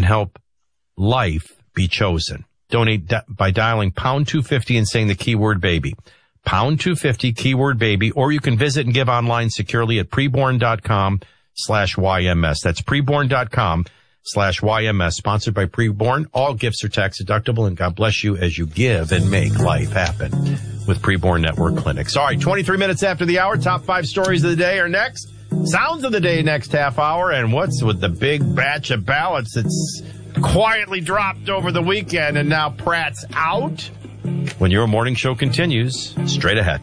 help life be chosen. Donate by dialing pound 250 and saying the keyword baby. Pound 250, keyword baby, or you can visit and give online securely at preborn.com/YMS. That's preborn.com/YMS, sponsored by Preborn. All gifts are tax deductible, and God bless you as you give and make life happen with Preborn Network Clinics. All right, 23 minutes after the hour, top 5 stories of the day are next. Sounds of the day next half hour, and what's with the big batch of ballots that's quietly dropped over the weekend and now Pratt's out? When your morning show continues, straight ahead.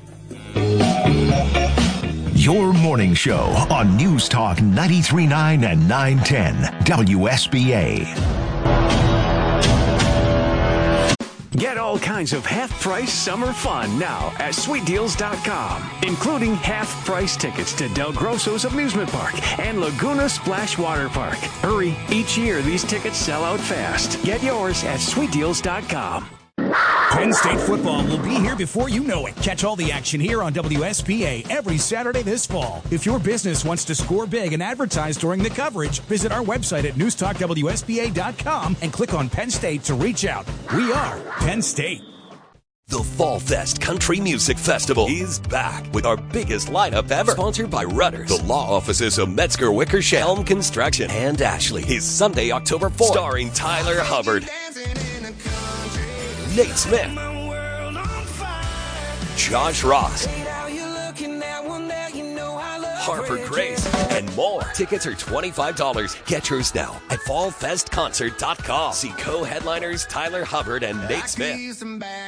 Your morning show on News Talk 93.9 and 910 WSBA. Get all kinds of half-price summer fun now at SweetDeals.com, including half-price tickets to Del Grosso's Amusement Park and Laguna Splash Water Park. Hurry, each year these tickets sell out fast. Get yours at SweetDeals.com. Penn State football will be here before you know it. Catch all the action here on WSBA every Saturday this fall. If your business wants to score big and advertise during the coverage, visit our website at newstalkwsba.com and click on Penn State to reach out. We are Penn State. The Fall Fest Country Music Festival is back with our biggest lineup ever. Sponsored by Rudders, the law offices of Metzger Wickersham, Helm Construction, and Ashley. Is Sunday, October 4th. Starring Tyler Hubbard, Nate Smith, Josh Ross, Harper Grace, and more. Tickets are $25. Get yours now at fallfestconcert.com. See co-headliners Tyler Hubbard and Nate Smith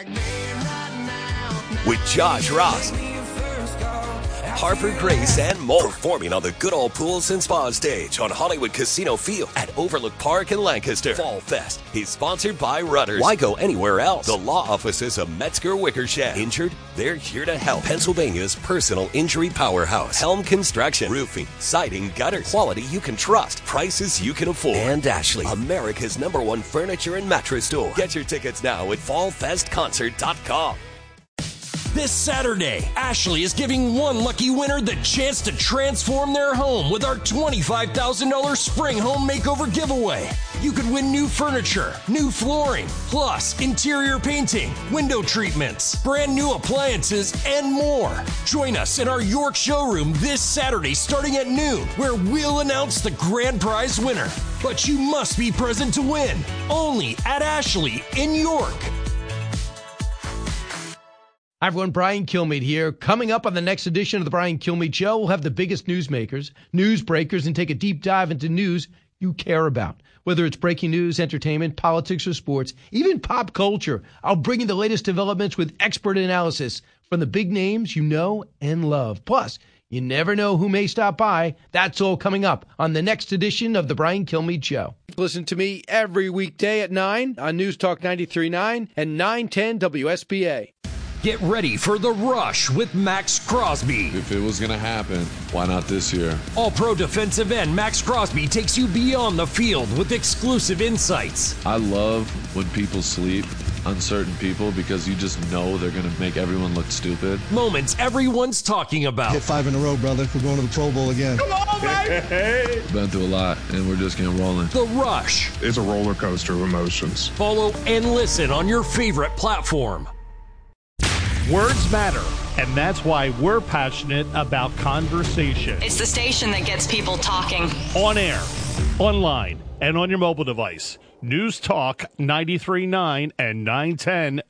with Josh Ross, Harper Grace, and more. Performing on the Good Old Pools and Spa stage on Hollywood Casino Field at Overlook Park in Lancaster. Fall Fest is sponsored by Rudders. Why go anywhere else? The law offices of Metzger Wickersham. Injured? They're here to help. Pennsylvania's personal injury powerhouse. Helm Construction. Roofing, siding, gutters. Quality you can trust. Prices you can afford. And Ashley, America's #1 furniture and mattress store. Get your tickets now at fallfestconcert.com. This Saturday, Ashley is giving one lucky winner the chance to transform their home with our $25,000 Spring Home Makeover giveaway. You could win new furniture, new flooring, plus interior painting, window treatments, brand new appliances, and more. Join us in our York showroom this Saturday starting at noon, where we'll announce the grand prize winner. But you must be present to win. Only at Ashley in York. Hi, everyone. Brian Kilmeade here. Coming up on the next edition of the Brian Kilmeade Show, we'll have the biggest newsmakers, news breakers, and take a deep dive into news you care about. Whether it's breaking news, entertainment, politics, or sports, even pop culture, I'll bring you the latest developments with expert analysis from the big names you know and love. Plus, you never know who may stop by. That's all coming up on the next edition of the Brian Kilmeade Show. Listen to me every weekday at 9 on News Talk 93.9 and 910 WSBA. Get ready for The Rush with Max Crosby. If it was going to happen, why not this year? All-pro defensive end Max Crosby takes you beyond the field with exclusive insights. I love when people sleep on certain people because you just know they're going to make everyone look stupid. Moments everyone's talking about. Hit 5 in a row, brother. We're going to the Pro Bowl again. Come on, baby! Been through a lot, and we're just getting rolling. The Rush. It's a roller coaster of emotions. Follow and listen on your favorite platform. Words matter, and that's why we're passionate about conversation. It's the station that gets people talking. On air, online, and on your mobile device. News Talk 93.9 and 910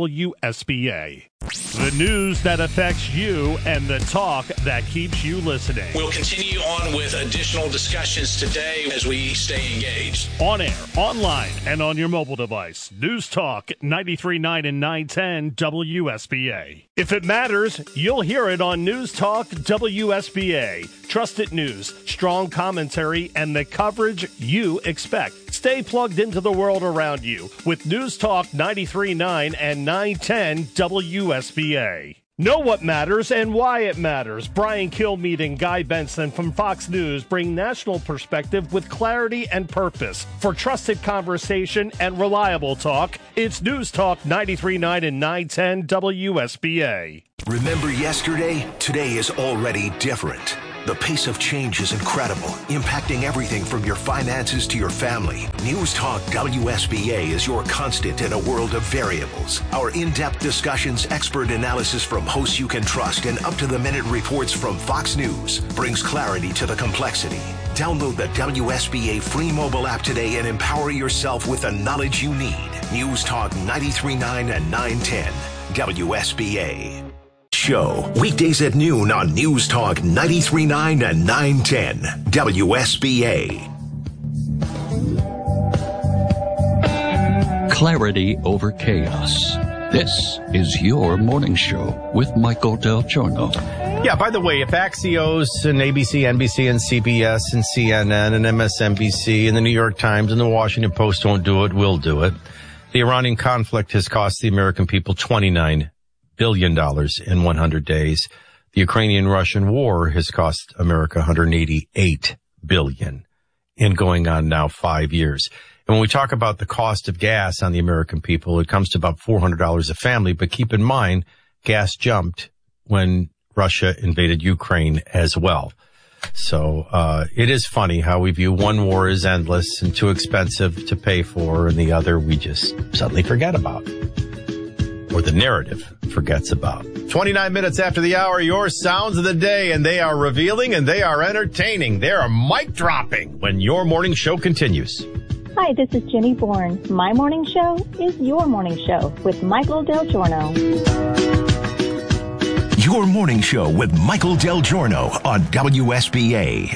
WSBA. The news that affects you and the talk that keeps you listening. We'll continue on with additional discussions today as we stay engaged. On air, online, and on your mobile device. News Talk 93.9 and 910 WSBA. If it matters, you'll hear it on News Talk WSBA. Trusted news, strong commentary, and the coverage you expect. Stay plugged into the world around you with News Talk 93.9 and 910 WSBA. Know what matters and why it matters. Brian Kilmeade and Guy Benson from Fox News bring national perspective with clarity and purpose. For trusted conversation and reliable talk, it's News Talk 93.9 and 910 WSBA. Remember yesterday? Today is already different. The pace of change is incredible, impacting everything from your finances to your family. News Talk WSBA is your constant in a world of variables. Our in-depth discussions, expert analysis from hosts you can trust, and up-to-the-minute reports from Fox News brings clarity to the complexity. Download the WSBA free mobile app today and empower yourself with the knowledge you need. News Talk 93.9 and 910 WSBA. Show weekdays at noon on News Talk 93.9 and 910 WSBA. Clarity over chaos. This is your morning show with Michael Del Giorno. Yeah, by the way, if Axios and ABC, NBC, and CBS and CNN and MSNBC and the New York Times and the Washington Post don't do it, we'll do it. The Iranian conflict has cost the American people $29 billion in 100 days. The Ukrainian-Russian war has cost America $188 billion in going on now 5 years. And when we talk about the cost of gas on the American people, it comes to about $400 a family. But keep in mind, gas jumped when Russia invaded Ukraine as well. So it is funny how we view one war as endless and too expensive to pay for, and the other we just suddenly forget about. Or the narrative forgets about. 29 minutes after the hour, your sounds of the day, and they are revealing and they are entertaining. They are mic dropping when your morning show continues. Hi, this is Jenny Bourne. My morning show is your morning show with Michael Del Giorno. Your morning show with Michael Del Giorno on WSBA.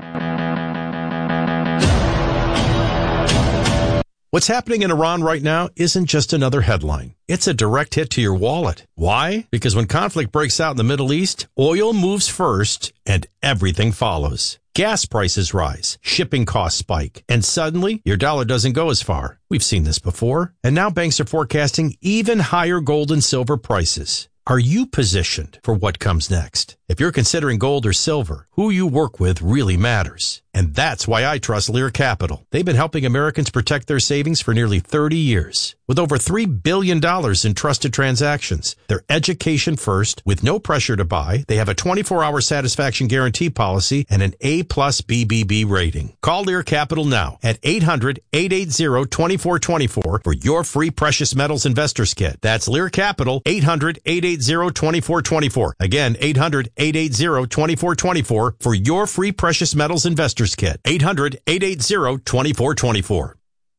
What's happening in Iran right now isn't just another headline. It's a direct hit to your wallet. Why? Because when conflict breaks out in the Middle East, oil moves first and everything follows. Gas prices rise, shipping costs spike, and suddenly your dollar doesn't go as far. We've seen this before. And now banks are forecasting even higher gold and silver prices. Are you positioned for what comes next? If you're considering gold or silver, who you work with really matters. And that's why I trust Lear Capital. They've been helping Americans protect their savings for nearly 30 years. With over $3 billion in trusted transactions, they're education first with no pressure to buy. They have a 24-hour satisfaction guarantee policy and an A+ BBB rating. Call Lear Capital now at 800-880-2424 for your free precious metals investors kit. That's Lear Capital, 800-880-2424. Again, 800-880-2424 for your free precious metals investors kit. 800-880-2424.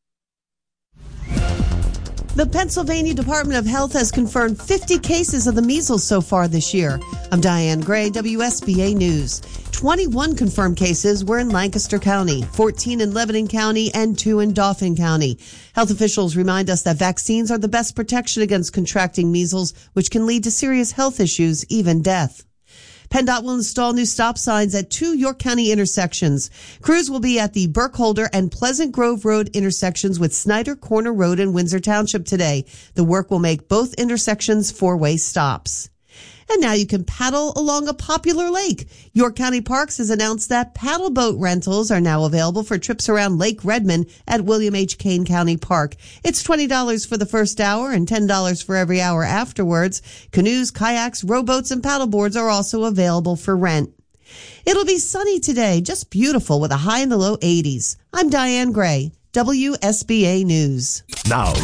The Pennsylvania Department of Health has confirmed 50 cases of the measles so far this year. I'm Diane Gray, WSBA News. 21 confirmed cases were in Lancaster County, 14 in Lebanon County, and 2 in Dauphin County. Health officials remind us that vaccines are the best protection against contracting measles, which can lead to serious health issues, even death. PennDOT will install new stop signs at 2 York County intersections. Crews will be at the Burkholder and Pleasant Grove Road intersections with Snyder Corner Road in Windsor Township today. The work will make both intersections 4-way stops. And now you can paddle along a popular lake. York County Parks has announced that paddle boat rentals are now available for trips around Lake Redmond at William H. Kane County Park. It's $20 for the first hour and $10 for every hour afterwards. Canoes, kayaks, rowboats, and paddleboards are also available for rent. It'll be sunny today, just beautiful with a high in the low 80s. I'm Diane Gray, WSBA News. Now,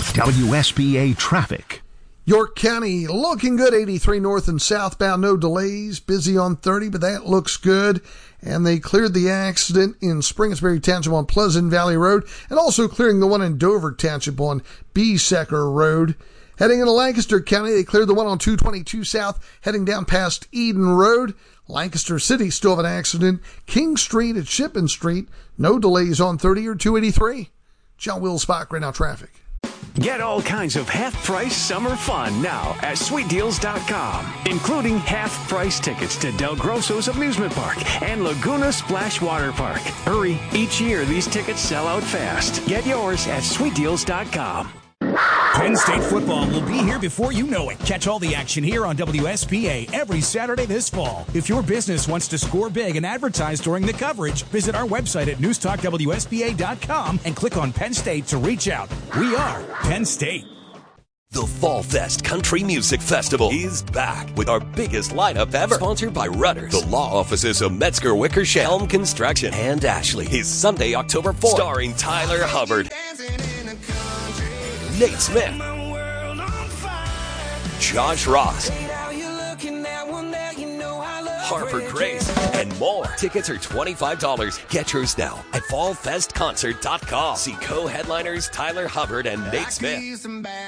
WSBA traffic. York County looking good, 83 north and southbound, no delays. Busy on 30, but that looks good. And they cleared the accident in Springersbury Township on Pleasant Valley Road, and also clearing the one in Dover Township on Beesecker Road. Heading into Lancaster County, they cleared the one on 222 South, heading down past Eden Road. Lancaster City still have an accident. King Street at Shippen Street, no delays on 30 or 283. John Wills-Bach, right now traffic. Get all kinds of half-price summer fun now at SweetDeals.com, including half-price tickets to Del Grosso's Amusement Park and Laguna Splash Water Park. Hurry, each year these tickets sell out fast. Get yours at SweetDeals.com. Penn State football will be here before you know it. Catch all the action here on WSBA every Saturday this fall. If your business wants to score big and advertise during the coverage, visit our website at newstalkwsba.com and click on Penn State to reach out. We are Penn State. The Fall Fest Country Music Festival is back with our biggest lineup ever. Sponsored by Rudders, the law offices of Metzger Wickersham, Helm Construction, and Ashley. Is Sunday, October 4th. Starring Tyler Hubbard, Nate Smith, Josh Ross, Harper Grace, and more. Tickets are $25. Get yours now at fallfestconcert.com. See co-headliners Tyler Hubbard and Nate Smith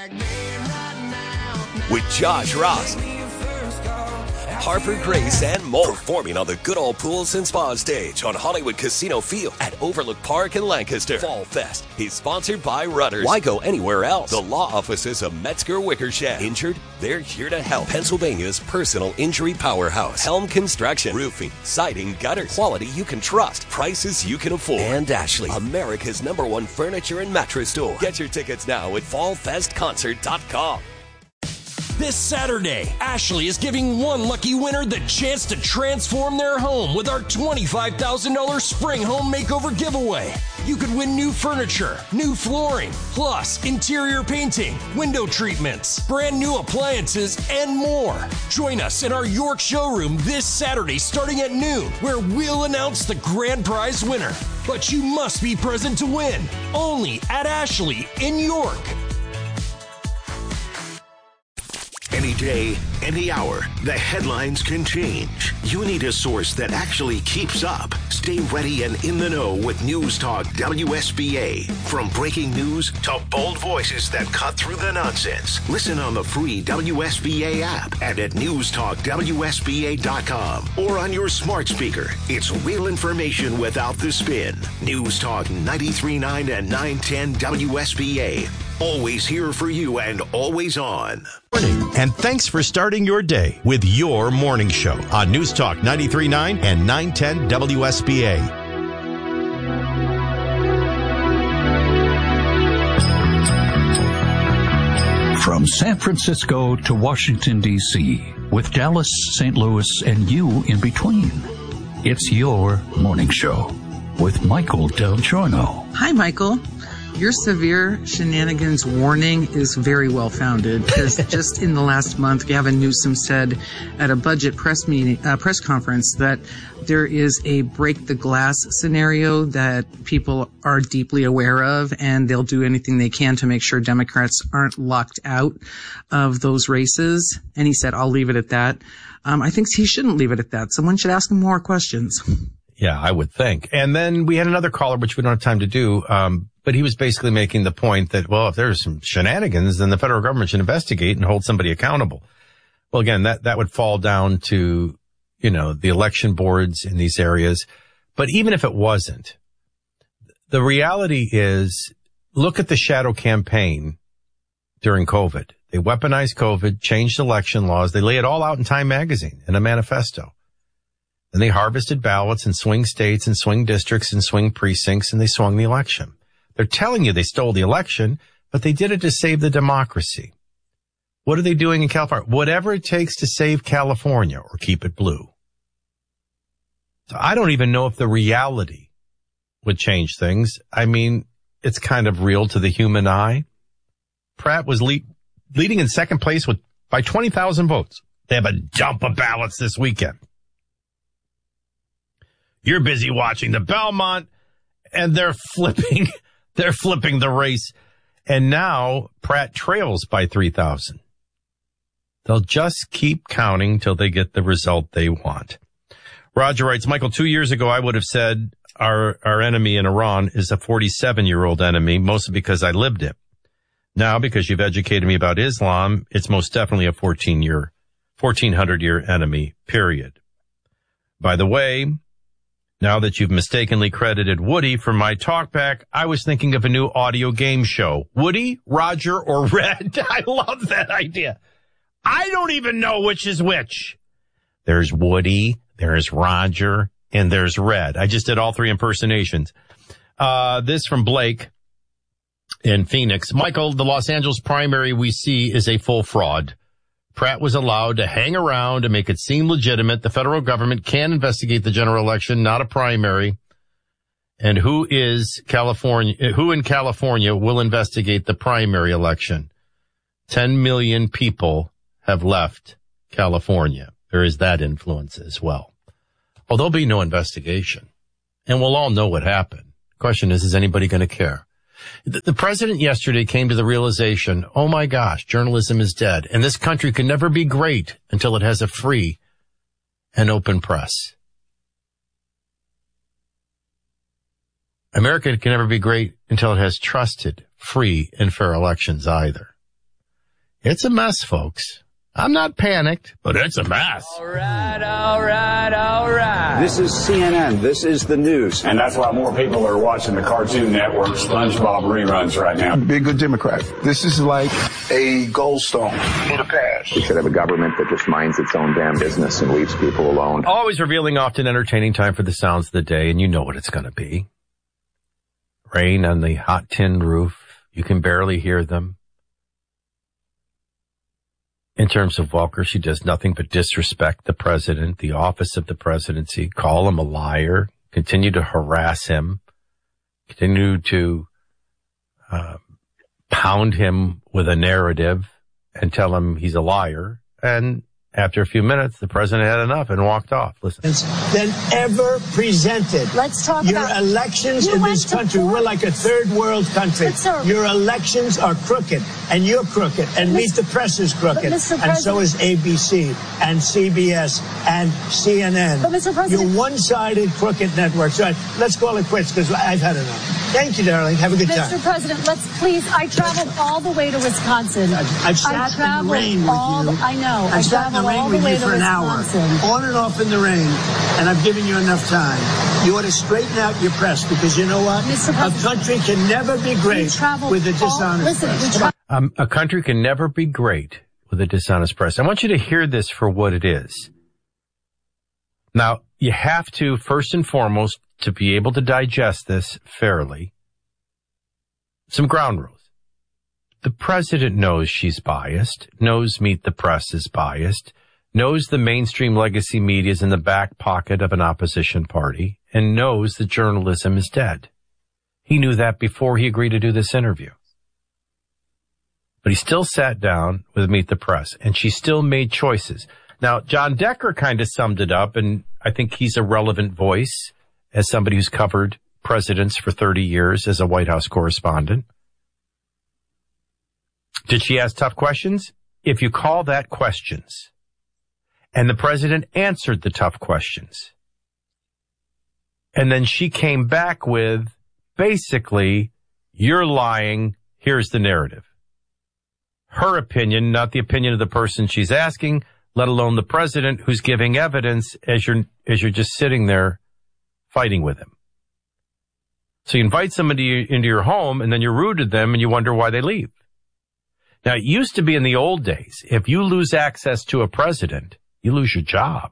with Josh Ross, Harper Grace, and more. Performing on the Good Old Pools and Spa stage on Hollywood Casino Field at Overlook Park in Lancaster. Fall Fest is sponsored by Rudders. Why go anywhere else? The law offices of Metzger Wickersham. Injured? They're here to help. Pennsylvania's personal injury powerhouse. Helm Construction. Roofing, siding, gutters. Quality you can trust. Prices you can afford. And Ashley, America's #1 furniture and mattress store. Get your tickets now at fallfestconcert.com. This Saturday, Ashley is giving one lucky winner the chance to transform their home with our $25,000 Spring Home Makeover giveaway. You could win new furniture, new flooring, plus interior painting, window treatments, brand new appliances, and more. Join us in our York showroom this Saturday starting at noon, where we'll announce the grand prize winner. But you must be present to win. Only at Ashley in York. Any day, any hour, the headlines can change. You need a source that actually keeps up. Stay ready and in the know with News Talk WSBA. From breaking news to bold voices that cut through the nonsense. Listen on the free WSBA app and at newstalkwsba.com or on your smart speaker. It's real information without the spin. News Talk 93.9 and 910 WSBA. Always here for you and always on. And thanks for starting your day with your morning show on News Talk 93.9 and 910 WSBA. From San Francisco to Washington, D.C., with Dallas, St. Louis, and you in between, it's your morning show with Michael Del Giorno. Hi, Michael. Your severe shenanigans warning is very well founded, because just in the last month, Gavin Newsom said at a budget press conference that there is a break the glass scenario that people are deeply aware of, and they'll do anything they can to make sure Democrats aren't locked out of those races. And he said, I'll leave it at that. I think he shouldn't leave it at that. Someone should ask him more questions. Yeah, I would think. And then we had another caller, which we don't have time to do, but he was basically making the point that, well, if there's some shenanigans, then the federal government should investigate and hold somebody accountable. Well, again, that would fall down to, the election boards in these areas. But even if it wasn't, the reality is, look at the shadow campaign during COVID. They weaponized COVID, changed election laws. They lay it all out in Time magazine in a manifesto. And they harvested ballots in swing states and swing districts and swing precincts, and they swung the election. They're telling you they stole the election, but they did it to save the democracy. What are they doing in California? Whatever it takes to save California or keep it blue. So I don't even know if the reality would change things. I mean, it's kind of real to the human eye. Pratt was leading in second place by 20,000 votes. They have a dump of ballots this weekend. You're busy watching the Belmont, and they're flipping the race. And now Pratt trails by 3,000. They'll just keep counting till they get the result they want. Roger writes, Michael, 2 years ago, I would have said our enemy in Iran is a 47-year-old enemy, mostly because I lived it. Now, because you've educated me about Islam, it's most definitely a 1,400-year enemy, period. By the way, now that you've mistakenly credited Woody for my talkback, I was thinking of a new audio game show. Woody, Roger, or Red? I love that idea. I don't even know which is which. There's Woody, there's Roger, and there's Red. I just did all three impersonations. This from Blake in Phoenix. Michael, the Los Angeles primary we see is a full fraud. Pratt was allowed to hang around and make it seem legitimate. The federal government can investigate the general election, not a primary. And who in California will investigate the primary election? 10 million people have left California. There is that influence as well. Well, there'll be no investigation, and we'll all know what happened. Question is anybody going to care? The president yesterday came to the realization, oh my gosh, journalism is dead, and this country can never be great until it has a free and open press. America can never be great until it has trusted, free, and fair elections either. It's a mess, folks. I'm not panicked, but it's a mess. All right. This is CNN. This is the news. And that's why more people are watching the Cartoon Network SpongeBob reruns right now. Be a good Democrat. This is like a goldstone for the past. We should have a government that just minds its own damn business and leaves people alone. Always revealing, often entertaining time for the sounds of the day, and you know what it's going to be. Rain on the hot tin roof. You can barely hear them. In terms of Welker, she does nothing but disrespect the president, the office of the presidency, call him a liar, continue to harass him, continue to pound him with a narrative and tell him he's a liar. And after a few minutes, the president had enough and walked off. Listen. Than ever presented. Let's talk your about elections in this country. We're like a third world country. Your elections are crooked, and you're crooked, and Meet the Press is crooked, and so is ABC and CBS and CNN. But Mr. President, you're one-sided crooked networks. All right, let's call it quits because I've had enough. Thank you, darling. Have a good time. Mr. President, let's please. I traveled all the way to Wisconsin. I've sat in the rain with you. I know. I sat in the rain with you for an hour, on and off in the rain, and I've given you enough time. You ought to straighten out your press because you know what? A country can never be great with a dishonest press. A country can never be great with a dishonest press. I want you to hear this for what it is. Now, you have to, first and foremost, to be able to digest this fairly, some ground rules. The president knows she's biased, knows Meet the Press is biased, knows the mainstream legacy media is in the back pocket of an opposition party, and knows that journalism is dead. He knew that before he agreed to do this interview. But he still sat down with Meet the Press, and she still made choices. Now, John Decker kind of summed it up, and I think he's a relevant voice as somebody who's covered presidents for 30 years as a White House correspondent. Did she ask tough questions? If you call that questions. And the president answered the tough questions. And then she came back with, basically, you're lying, here's the narrative. Her opinion, not the opinion of the person she's asking, let alone the president who's giving evidence as you're just sitting there fighting with him. So you invite somebody into your home and then you're rude to them and you wonder why they leave. Now, it used to be in the old days, if you lose access to a president, you lose your job.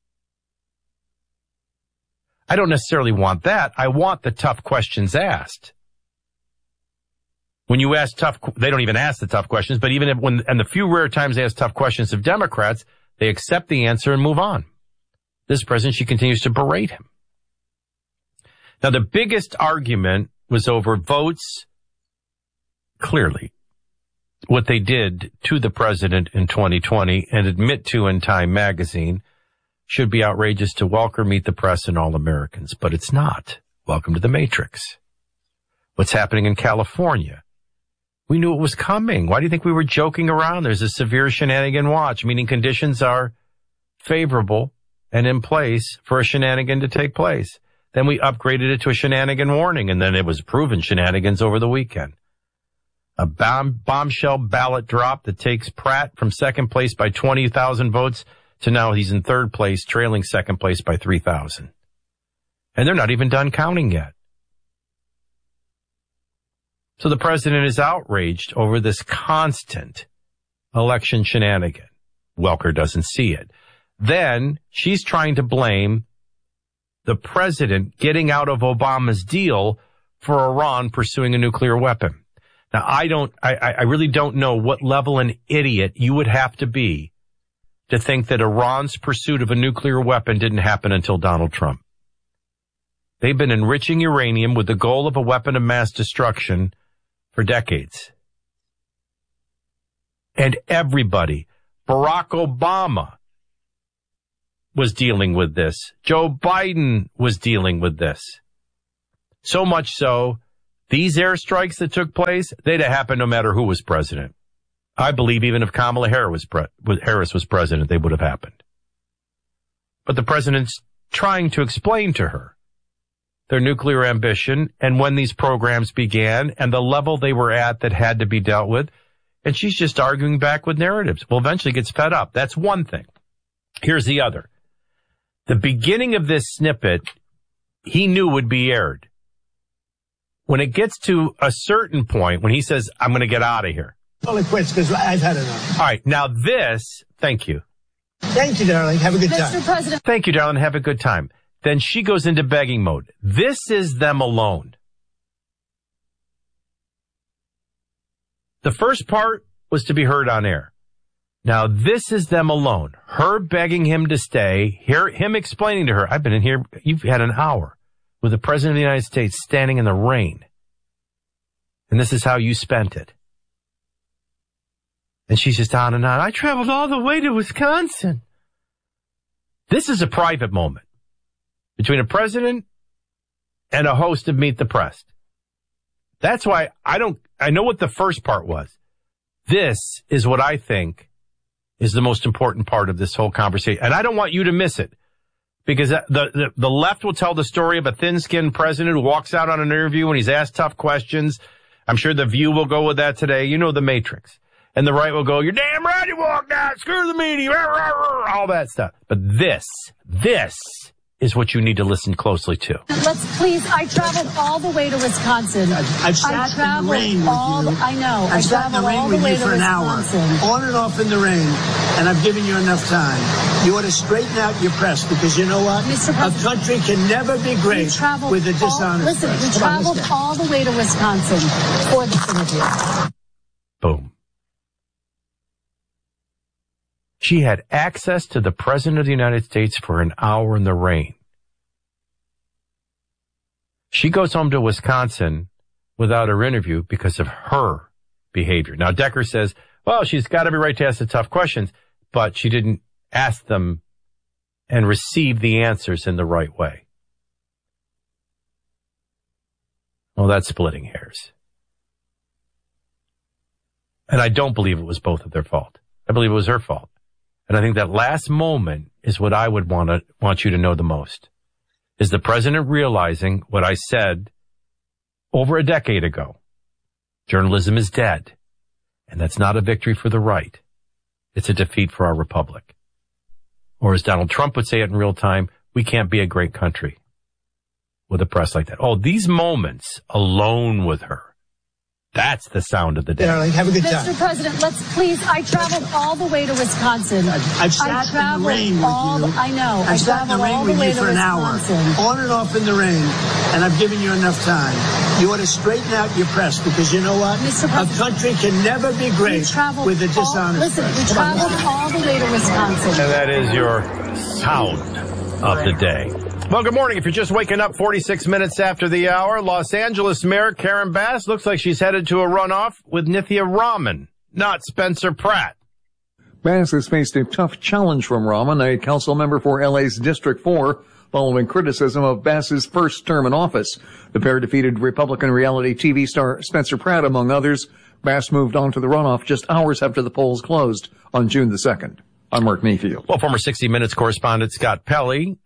I don't necessarily want that. I want the tough questions asked. When you ask they don't even ask the tough questions, but even and the few rare times they ask tough questions of Democrats, they accept the answer and move on. This president, she continues to berate him. Now, the biggest argument was over votes. Clearly, what they did to the president in 2020 and admit to in Time magazine should be outrageous to Welker, Meet the Press, and all Americans, but it's not. Welcome to the Matrix. What's happening in California? We knew it was coming. Why do you think we were joking around? There's a severe shenanigan watch, meaning conditions are favorable and in place for a shenanigan to take place. Then we upgraded it to a shenanigan warning, and then it was proven shenanigans over the weekend. A bombshell ballot drop that takes Pratt from second place by 20,000 votes to now he's in third place, trailing second place by 3,000. And they're not even done counting yet. So the president is outraged over this constant election shenanigan. Welker doesn't see it. Then she's trying to blame the president getting out of Obama's deal for Iran pursuing a nuclear weapon. Now, I really don't know what level an idiot you would have to be to think that Iran's pursuit of a nuclear weapon didn't happen until Donald Trump. They've been enriching uranium with the goal of a weapon of mass destruction for decades. And everybody, Barack Obama was dealing with this. Joe Biden was dealing with this. So much so, these airstrikes that took place, they'd have happened no matter who was president. I believe even if Kamala Harris was president, they would have happened. But the president's trying to explain to her their nuclear ambition and when these programs began and the level they were at that had to be dealt with. And she's just arguing back with narratives. Well, eventually gets fed up. That's one thing. Here's the other. The beginning of this snippet, he knew would be aired. When it gets to a certain point, when he says, I'm going to get out of here. Well, it quits because I've had enough. All right. Now this, thank you. Thank you, darling. Have a good time. Mr. President. Thank you, darling. Have a good time. Then she goes into begging mode. This is them alone. The first part was to be heard on air. Now this is them alone. Her begging him to stay, him explaining to her, I've been in here, you've had an hour with the President of the United States standing in the rain. And this is how you spent it. And she's just on and on. I traveled all the way to Wisconsin. This is a private moment between a president and a host of Meet the Press. That's why I know what the first part was. This is what I think is the most important part of this whole conversation. And I don't want you to miss it because the left will tell the story of a thin-skinned president who walks out on an interview when he's asked tough questions. I'm sure The View will go with that today. You know, The Matrix. And the right will go, you're damn right you walked out, screw the media, all that stuff. But this is what you need to listen closely to. I traveled all the way to Wisconsin. I've sat in the rain with you. I know. I've sat in the rain with you for an hour, on and off in the rain, and I've given you enough time. You ought to straighten out your press because you know what? A country can never be great with a dishonest press. We traveled all the way to Wisconsin for this interview. Boom. She had access to the President of the United States for an hour in the rain. She goes home to Wisconsin without her interview because of her behavior. Now, Decker says, well, she's got every right to ask the tough questions, but she didn't ask them and receive the answers in the right way. Well, that's splitting hairs. And I don't believe it was both of their fault. I believe it was her fault. And I think that last moment is what I would want you to know the most. Is the president realizing what I said over a decade ago? Journalism is dead. And that's not a victory for the right. It's a defeat for our republic. Or as Donald Trump would say it in real time, we can't be a great country with a press like that. Oh, these moments alone with her. That's the sound of the day. Darling, have a good time. Mr. President, I traveled all the way to Wisconsin. I've sat in the rain with you. I know. I've sat in the rain with you for an hour, on and off in the rain, and I've given you enough time. You ought to straighten out your press because you know what? A country can never be great with a dishonest press. We traveled all the way to Wisconsin. And that is your sound of the day. Well, good morning. If you're just waking up 46 minutes after the hour, Los Angeles Mayor Karen Bass looks like she's headed to a runoff with Nithya Raman, not Spencer Pratt. Bass has faced a tough challenge from Raman, a council member for LA's District 4, following criticism of Bass's first term in office. The pair defeated Republican reality TV star Spencer Pratt, among others. Bass moved on to the runoff just hours after the polls closed on June the 2nd. I'm Mark Mayfield. Well, former 60 Minutes correspondent Scott Pelley,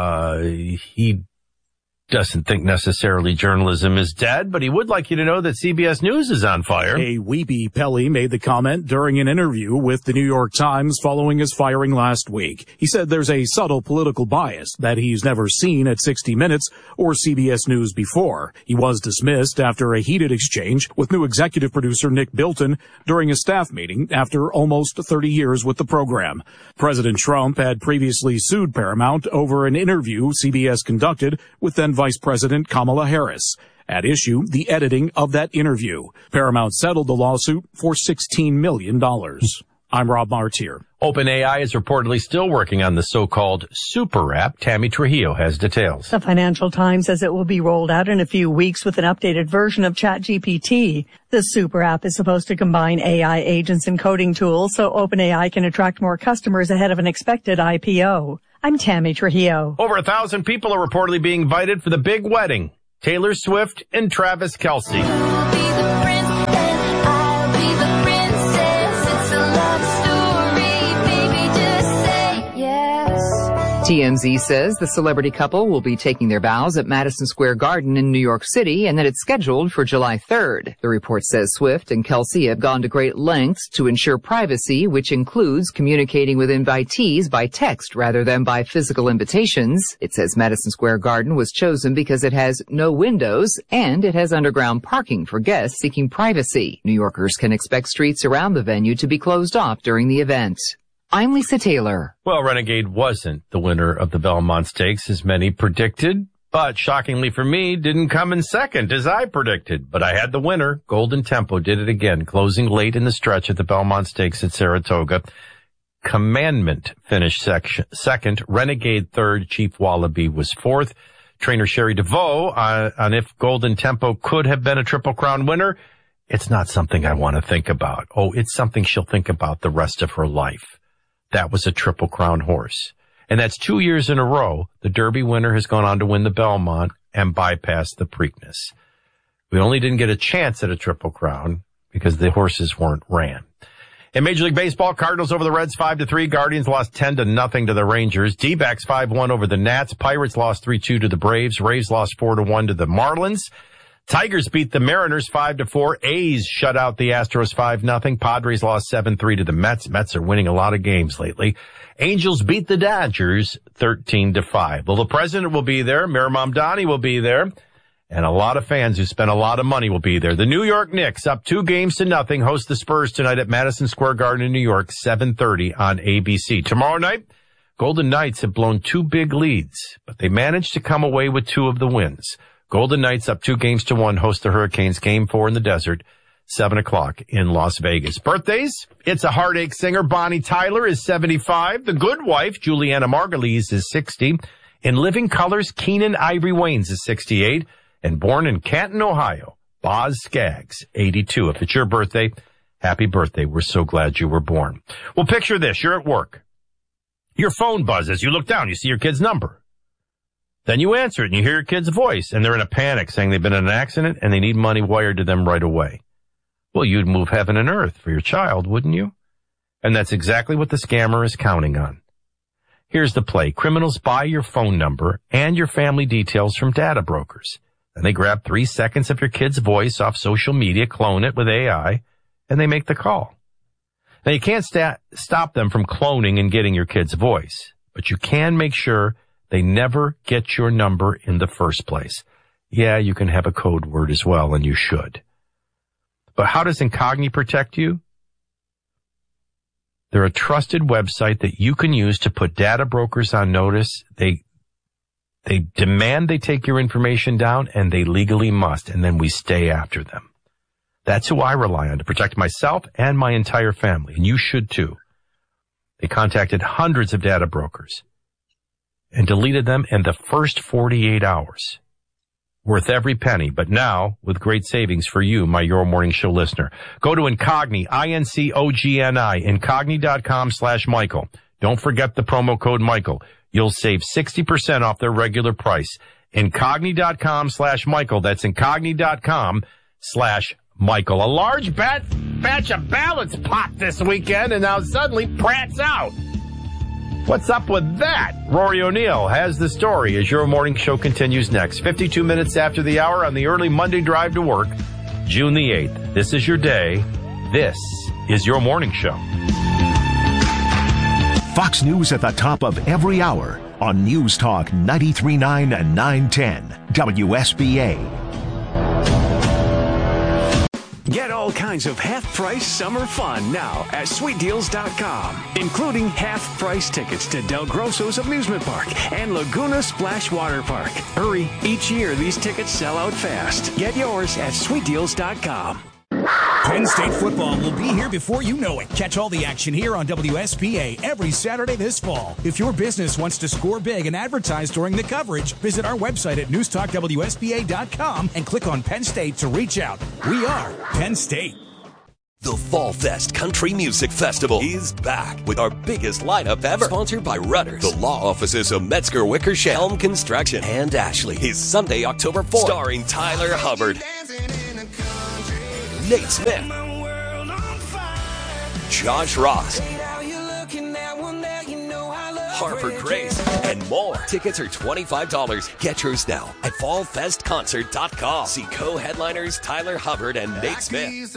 he doesn't think necessarily journalism is dead, but he would like you to know that CBS News is on fire. A weepy Pelley made the comment during an interview with the New York Times following his firing last week. He said there's a subtle political bias that he's never seen at 60 Minutes or CBS News before. He was dismissed after a heated exchange with new executive producer Nick Bilton during a staff meeting after almost 30 years with the program. President Trump had previously sued Paramount over an interview CBS conducted with then Vice President Kamala Harris. At issue, the editing of that interview. Paramount settled the lawsuit for $16 million. I'm Rob Martier. OpenAI is reportedly still working on the so-called super app. Tammy Trujillo has details. The Financial Times says it will be rolled out in a few weeks with an updated version of ChatGPT. The super app is supposed to combine AI agents and coding tools so OpenAI can attract more customers ahead of an expected IPO. I'm Tammy Trujillo. Over 1,000 people are reportedly being invited for the big wedding. Taylor Swift and Travis Kelce. TMZ says the celebrity couple will be taking their vows at Madison Square Garden in New York City and that it's scheduled for July 3rd. The report says Swift and Kelce have gone to great lengths to ensure privacy, which includes communicating with invitees by text rather than by physical invitations. It says Madison Square Garden was chosen because it has no windows and it has underground parking for guests seeking privacy. New Yorkers can expect streets around the venue to be closed off during the event. I'm Lisa Taylor. Well, Renegade wasn't the winner of the Belmont Stakes as many predicted, but shockingly for me, didn't come in second as I predicted. But I had the winner. Golden Tempo did it again, closing late in the stretch at the Belmont Stakes at Saratoga. Commandment finished second. Renegade third. Chief Wallaby was fourth. Trainer Sherry DeVoe on if Golden Tempo could have been a Triple Crown winner. It's not something I want to think about. Oh, it's something she'll think about the rest of her life. That was a Triple Crown horse. And that's 2 years in a row. The Derby winner has gone on to win the Belmont and bypass the Preakness. We only didn't get a chance at a Triple Crown because the horses weren't ran. In Major League Baseball, Cardinals over the Reds 5-3. Guardians lost 10-0 to the Rangers. D-backs 5-1 over the Nats. Pirates lost 3-2 to the Braves. Rays lost 4-1 to the Marlins. Tigers beat the Mariners 5-4. A's shut out the Astros 5-0. Padres lost 7-3 to the Mets. Mets are winning a lot of games lately. Angels beat the Dodgers 13-5. Well, the president will be there. Mayor Mamdani will be there. And a lot of fans who spent a lot of money will be there. The New York Knicks, up 2-0, host the Spurs tonight at Madison Square Garden in New York, 7:30 on ABC. Tomorrow night, Golden Knights have blown 2 big leads, but they managed to come away with 2 of the wins. Golden Knights up 2-1 host the Hurricanes. Game 4 in the desert, 7 o'clock in Las Vegas. Birthdays, it's a heartache singer. Bonnie Tyler is 75. The Good Wife, Juliana Margulies, is 60. In Living Colors, Keenan Ivory Waynes is 68. And born in Canton, Ohio, Boz Scaggs, 82. If it's your birthday, happy birthday. We're so glad you were born. Well, picture this. You're at work. Your phone buzzes. You look down. You see your kid's number. Then you answer it and you hear your kid's voice and they're in a panic saying they've been in an accident and they need money wired to them right away. Well, you'd move heaven and earth for your child, wouldn't you? And that's exactly what the scammer is counting on. Here's the play. Criminals buy your phone number and your family details from data brokers. Then they grab 3 seconds of your kid's voice off social media, clone it with AI, and they make the call. Now, you can't stop them from cloning and getting your kid's voice, but you can make sure they never get your number in the first place. Yeah, you can have a code word as well, and you should. But how does Incogni protect you? They're a trusted website that you can use to put data brokers on notice. They demand they take your information down, and they legally must, and then we stay after them. That's who I rely on to protect myself and my entire family, and you should too. They contacted hundreds of data brokers and deleted them in the first 48 hours. Worth every penny, but now with great savings for you, my Your Morning Show listener. Go to Incogni, INCOGNI, Incogni.com/Michael. Don't forget the promo code Michael. You'll save 60% off their regular price. Incogni.com/Michael. That's Incogni.com/Michael. A large batch of ballots popped this weekend, and now suddenly Pratt's out. What's up with that? Rory O'Neill has the story as Your Morning Show continues next. 52 minutes after the hour on the early Monday drive to work, June the 8th. This is your day. This is Your Morning Show. Fox News at the top of every hour on News Talk 93.9 and 910 WSBA. Get all kinds of half-price summer fun now at SweetDeals.com, including half-price tickets to Del Grosso's Amusement Park and Laguna Splash Water Park. Hurry, each year these tickets sell out fast. Get yours at SweetDeals.com. Penn State football will be here before you know it. Catch all the action here on WSPA every Saturday this fall. If your business wants to score big and advertise during the coverage, visit our website at newstalkwspa.com and click on Penn State to reach out. We are Penn State. The Fall Fest Country Music Festival is back with our biggest lineup ever. Sponsored by Rudders, the law offices of Metzger Wickersham, Helm Construction, and Ashley. Is Sunday, October 4th. Starring Tyler Hubbard, Nate Smith, Josh Ross, Harper Grace, and more. Tickets are $25. Get yours now at fallfestconcert.com. See co-headliners Tyler Hubbard and Nate Smith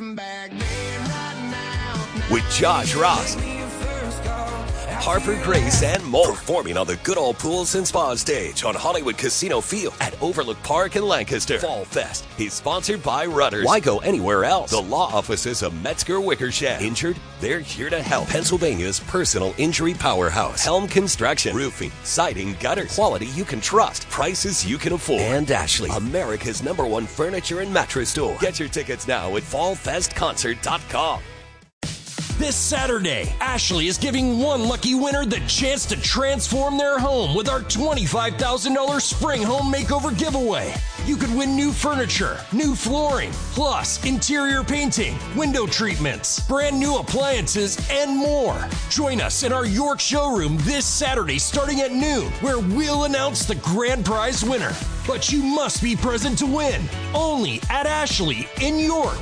with Josh Ross, Harper Grace, and more. Performing on the good old pools and spa stage on Hollywood Casino Field at Overlook Park in Lancaster. Fall Fest is sponsored by Rudders. Why go anywhere else? The law offices of Metzger Wickersham. Injured? They're here to help. Pennsylvania's personal injury powerhouse. Helm Construction. Roofing, siding, gutters. Quality you can trust. Prices you can afford. And Ashley, America's #1 furniture and mattress store. Get your tickets now at fallfestconcert.com. This Saturday, Ashley is giving one lucky winner the chance to transform their home with our $25,000 spring home makeover giveaway. You could win new furniture, new flooring, plus interior painting, window treatments, brand new appliances, and more. Join us in our York showroom this Saturday starting at noon, where we'll announce the grand prize winner. But you must be present to win. Only at Ashley in York.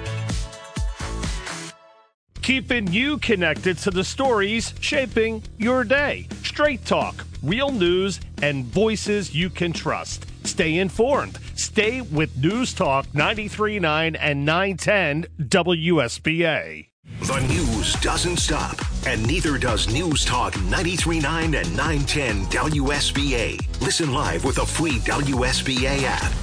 Keeping you connected to the stories shaping your day. Straight talk, real news, and voices you can trust. Stay informed. Stay with News Talk 93.9 and 910 WSBA. The news doesn't stop, and neither does News Talk 93.9 and 910 WSBA. Listen live with a free WSBA app.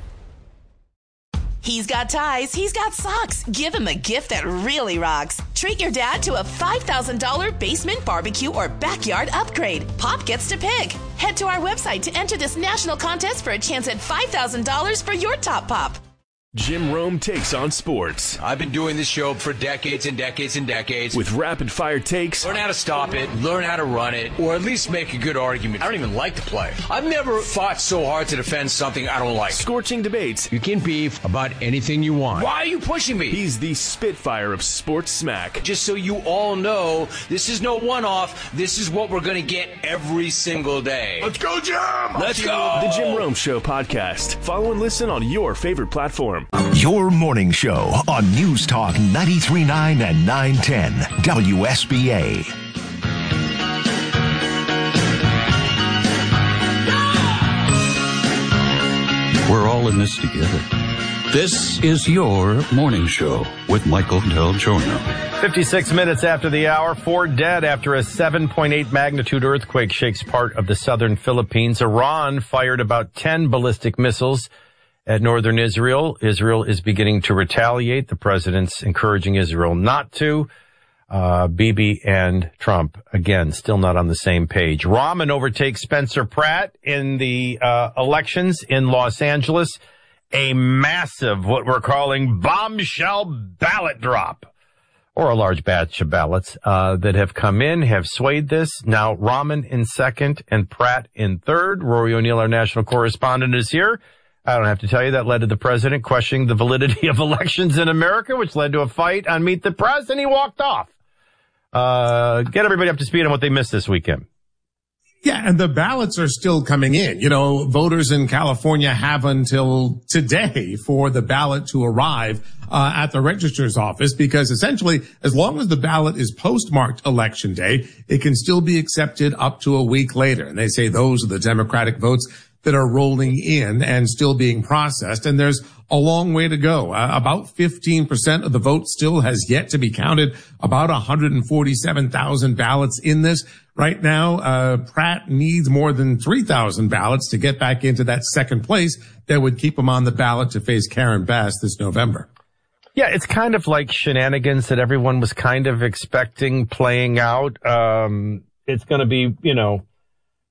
He's got ties, he's got socks. Give him a gift that really rocks. Treat your dad to a $5,000 basement barbecue or backyard upgrade. Pop gets to pick. Head to our website to enter this national contest for a chance at $5,000 for your top pop. Jim Rome takes on sports. I've been doing this show for decades and decades and decades. With rapid fire takes. Learn how to stop it, learn how to run it, or at least make a good argument. I don't even like to play. I've never fought so hard to defend something I don't like. Scorching debates. You can beef about anything you want. Why are you pushing me? He's the Spitfire of sports smack. Just so you all know, this is no one-off. This is what we're going to get every single day. Let's go, Jim! Let's go! The Jim Rome Show podcast. Follow and listen on your favorite platform. Your morning show on News Talk 93.9 and 910 WSBA. We're all in this together. This is your morning show with Michael Del Giorno. 56 minutes after the hour, 4 dead after a 7.8 magnitude earthquake shakes part of the southern Philippines. Iran fired about 10 ballistic missiles at northern Israel. Israel is beginning to retaliate. The president's encouraging Israel not to. Bibi and Trump, again, still not on the same page. Rahman overtakes Spencer Pratt in the elections in Los Angeles. A massive, what we're calling bombshell ballot drop, or a large batch of ballots that have come in, have swayed this. Now Rahman in second and Pratt in third. Rory O'Neill, our national correspondent, is here. I don't have to tell you that led to the president questioning the validity of elections in America, which led to a fight on Meet the Press, and he walked off. Get everybody up to speed on what they missed this weekend. Yeah, and the ballots are still coming in. You know, voters in California have until today for the ballot to arrive at the registrar's office, because essentially, as long as the ballot is postmarked Election Day, it can still be accepted up to a week later. And they say those are the Democratic votes that are rolling in and still being processed. And there's a long way to go. About 15% of the vote still has yet to be counted. About 147,000 ballots in this. Right now, Pratt needs more than 3,000 ballots to get back into that second place that would keep him on the ballot to face Karen Bass this November. Yeah, it's kind of like shenanigans that everyone was kind of expecting playing out. It's going to be, you know,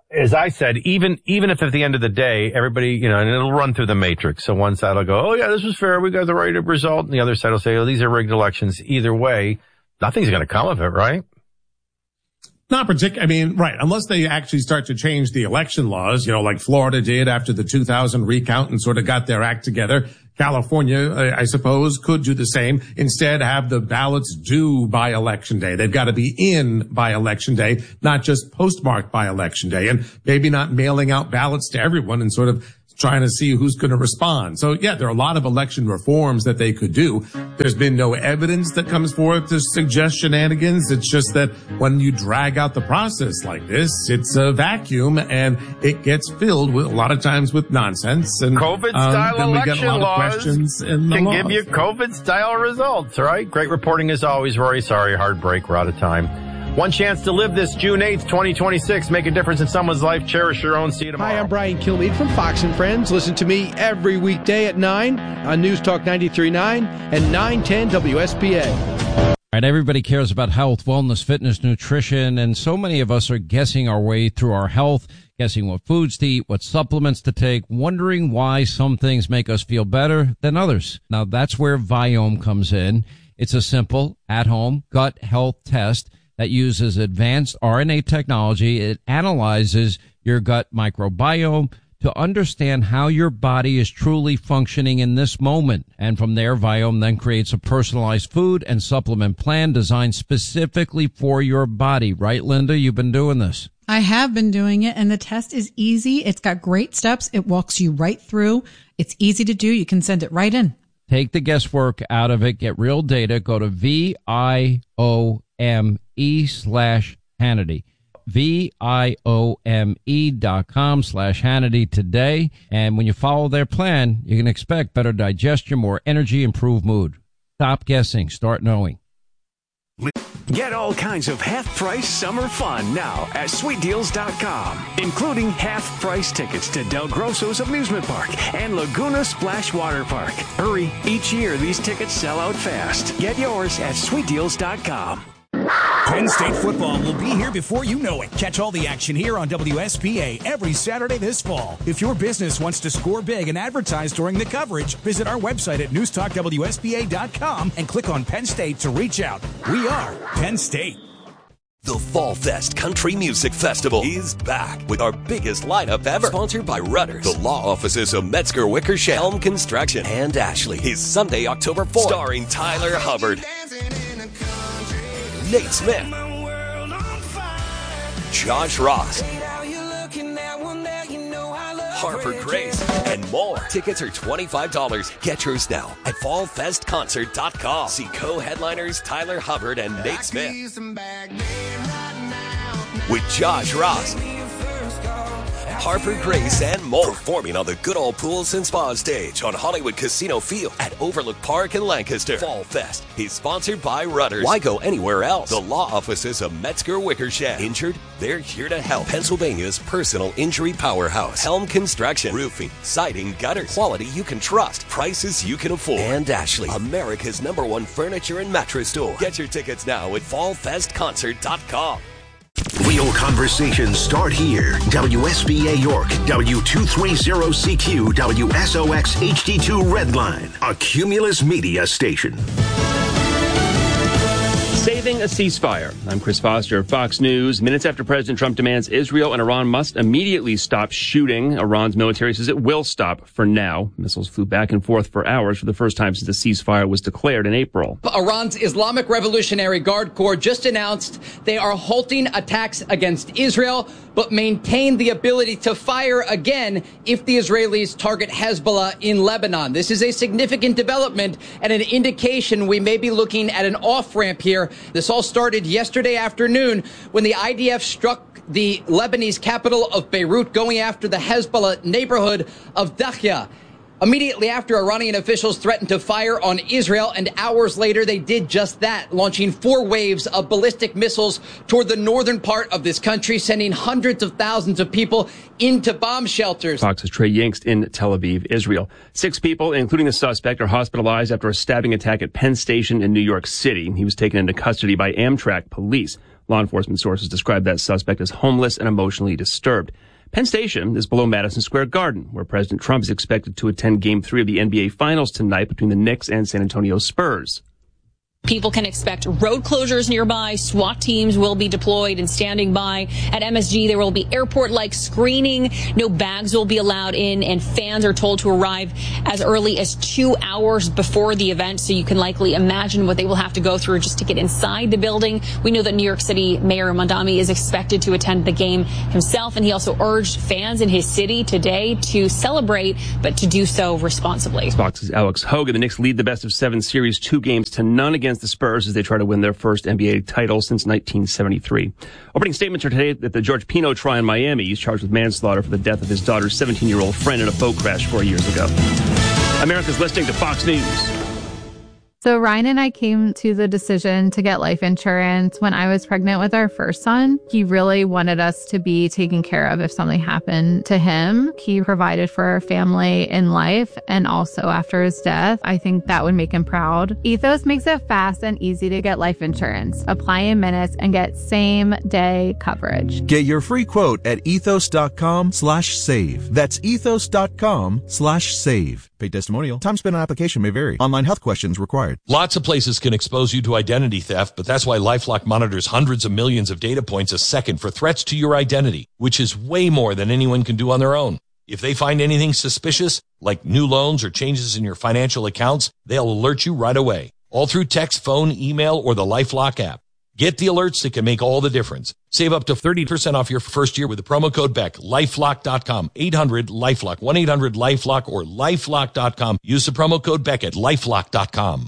as I said, even if at the end of the day, everybody, and it'll run through the matrix. So one side will go, oh yeah, this was fair. We got the right result. And the other side will say, oh, these are rigged elections. Either way, nothing's going to come of it, right? Not particularly. Right. Unless they actually start to change the election laws, like Florida did after the 2000 recount and sort of got their act together. California, I suppose, could do the same. Instead, have the ballots due by Election Day. They've got to be in by Election Day, not just postmarked by Election Day. And maybe not mailing out ballots to everyone and sort of trying to see who's going to respond. So, yeah, there are a lot of election reforms that they could do. There's been no evidence that comes forth to suggest shenanigans. It's just that when you drag out the process like this, it's a vacuum and it gets filled with a lot of times with nonsense. And COVID-style election laws can give you COVID-style results, right? Great reporting as always, Rory. Sorry, hard break. We're out of time. One chance to live this June 8th, 2026. Make a difference in someone's life. Cherish your own. See you tomorrow. Hi, I'm Brian Kilmeade from Fox and Friends. Listen to me every weekday at 9 on News Talk 93.9 and 910 WSPA. All right, everybody cares about health, wellness, fitness, nutrition, and so many of us are guessing our way through our health, guessing what foods to eat, what supplements to take, wondering why some things make us feel better than others. Now, that's where Viome comes in. It's a simple, at-home gut health test that uses advanced RNA technology. It analyzes your gut microbiome to understand how your body is truly functioning in this moment. And from there, Viome then creates a personalized food and supplement plan designed specifically for your body. Right, Linda? You've been doing this. I have been doing it, and the test is easy. It's got great steps. It walks you right through. It's easy to do. You can send it right in. Take the guesswork out of it. Get real data. Go to VIOME/Hannity. VIOME.com/Hannity today. And when you follow their plan, you can expect better digestion, more energy, improved mood. Stop guessing. Start knowing. Get all kinds of half-price summer fun now at SweetDeals.com, including half-price tickets to Del Grosso's Amusement Park and Laguna Splash Water Park. Hurry, each year these tickets sell out fast. Get yours at SweetDeals.com. Penn State football will be here before you know it. Catch all the action here on WSPA every Saturday this fall. If your business wants to score big and advertise during the coverage, visit our website at newstalkwspa.com and click on Penn State to reach out. We are Penn State. The Fall Fest Country Music Festival is back with our biggest lineup ever. Sponsored by Rudders, the law offices of Metzger Wickersham, Helm Construction, and Ashley. Is Sunday, October 4th. Starring Tyler Hubbard, Nate Smith, Josh Ross, Harper Grace, and more. Tickets are $25. Get yours now at fallfestconcert.com. See co-headliners Tyler Hubbard and Nate Smith with Josh Ross, Harper Grace, and more. Performing on the Good Old Pools and Spa stage on Hollywood Casino Field at Overlook Park in Lancaster. Fall Fest is sponsored by Rudders. Why go anywhere else? The law offices of Metzger Wickersham. Injured? They're here to help. Pennsylvania's personal injury powerhouse. Helm Construction. Roofing, siding, gutters. Quality you can trust. Prices you can afford. And Ashley, America's #1 furniture and mattress store. Get your tickets now at fallfestconcert.com. Real conversations start here. WSBA York, W230CQ, WSOX HD2 Redline, a Cumulus Media station. Saving a ceasefire. I'm Chris Foster of Fox News. Minutes after President Trump demands Israel and Iran must immediately stop shooting, Iran's military says it will stop for now. Missiles flew back and forth for hours for the first time since the ceasefire was declared in April. Iran's Islamic Revolutionary Guard Corps just announced they are halting attacks against Israel, but maintain the ability to fire again if the Israelis target Hezbollah in Lebanon. This is a significant development and an indication we may be looking at an off-ramp here. This all started yesterday afternoon when the IDF struck the Lebanese capital of Beirut, going after the Hezbollah neighborhood of Dakhya. Immediately after, Iranian officials threatened to fire on Israel, and hours later they did just that, launching 4 waves of ballistic missiles toward the northern part of this country, sending hundreds of thousands of people into bomb shelters. Fox's Trey Yingst in Tel Aviv, Israel. 6 people, including the suspect, are hospitalized after a stabbing attack at Penn Station in New York City. He was taken into custody by Amtrak police. Law enforcement sources describe that suspect as homeless and emotionally disturbed. Penn Station is below Madison Square Garden, where President Trump is expected to attend Game 3 of the NBA Finals tonight between the Knicks and San Antonio Spurs. People can expect road closures nearby. SWAT teams will be deployed and standing by. At MSG, there will be airport-like screening. No bags will be allowed in, and fans are told to arrive as early as 2 hours before the event, so you can likely imagine what they will have to go through just to get inside the building. We know that New York City Mayor Mondami is expected to attend the game himself, and he also urged fans in his city today to celebrate, but to do so responsibly. Fox's Alex Hogan. The Knicks lead the best-of-7 series 2-0 against the Spurs as they try to win their first NBA title since 1973. Opening statements are today at the George Pino trial in Miami. He's charged with manslaughter for the death of his daughter's 17-year-old friend in a boat crash 4 years ago. America's listening to Fox News. So Ryan and I came to the decision to get life insurance when I was pregnant with our first son. He really wanted us to be taken care of if something happened to him. He provided for our family in life and also after his death. I think that would make him proud. Ethos makes it fast and easy to get life insurance. Apply in minutes and get same-day coverage. Get your free quote at ethos.com/save. That's ethos.com/save. Paid testimonial. Time spent on application may vary. Online health questions required. Lots of places can expose you to identity theft, but that's why LifeLock monitors hundreds of millions of data points a second for threats to your identity, which is way more than anyone can do on their own. If they find anything suspicious, like new loans or changes in your financial accounts, they'll alert you right away, all through text, phone, email, or the LifeLock app. Get the alerts that can make all the difference. Save up to 30% off your first year with the promo code BECK. LifeLock.com. 800-LifeLock. 1-800-LifeLock or LifeLock.com. Use the promo code BECK at LifeLock.com.